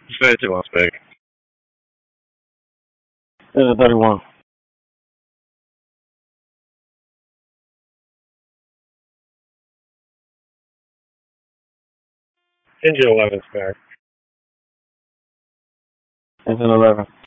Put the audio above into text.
Say 2 on spec. There's a 31. Engine 11 spec. There's an 11.